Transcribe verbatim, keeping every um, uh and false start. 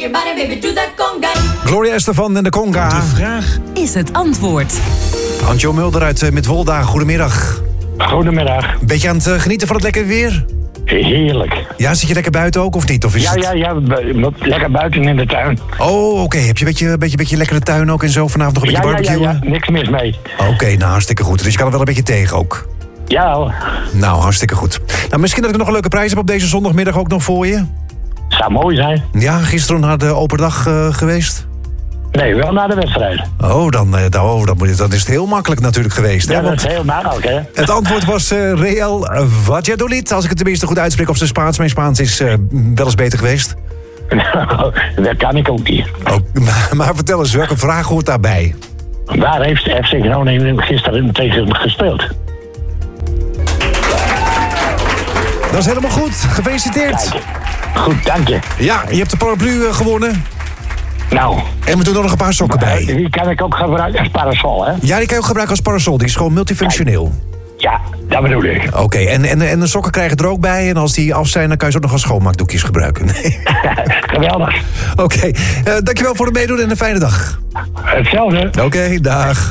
your body, baby, do that conga. Gloria Estefan en de conga. De vraag Is het antwoord. Antjo Mulder uit uh, Midwolda, goedemiddag. Goedemiddag. Beetje aan het uh, genieten van het lekker weer? Heerlijk. Ja, zit je lekker buiten ook of niet? Of is Ja, het... ja, ja. bu- Lekker buiten in de tuin. Oh, oké. Okay. Heb je een beetje, beetje, beetje lekkere tuin ook en zo? Vanavond nog een Ja, beetje ja, ja, barbecuen? ja. Niks mis mee. Oké, okay, nou hartstikke goed. Dus je kan er wel een beetje tegen ook. Ja hoor. Nou, hartstikke goed. Nou, misschien dat ik nog een leuke prijs heb op deze zondagmiddag ook nog voor je. Zou mooi zijn. Ja, gisteren naar de open dag uh, geweest? Nee, wel naar de wedstrijd. Oh, dan, uh, dan, oh, dan, moet je- dan is het heel makkelijk natuurlijk geweest. Hè? Ja, dat Want is heel makkelijk, hè? het antwoord was uh, Real Valladolid. Als ik het tenminste goed uitspreek op zijn Spaans. Mijn Spaans is uh, wel eens beter geweest. Dat kan ik ook niet. Oh, maar, maar vertel eens, welke vraag hoort daarbij? Waar heeft F C Groningen gisteren tegen gespeeld? Dat is helemaal goed. Gefeliciteerd. Kijk. Goed, dank je. Ja, je hebt de paraplu uh, gewonnen. Nou, En we doen er nog een paar sokken bij. die kan ik ook gebruiken als parasol, hè? Ja, die kan je ook gebruiken als parasol. Die is gewoon multifunctioneel. Ja, dat bedoel ik. Oké, en, en, en de sokken krijgen er ook bij. En als die af zijn, dan kan je ze ook nog als schoonmaakdoekjes gebruiken. Nee. Geweldig. Oké, okay. uh, dankjewel voor het meedoen en een fijne dag. Hetzelfde. Oké, okay, dag.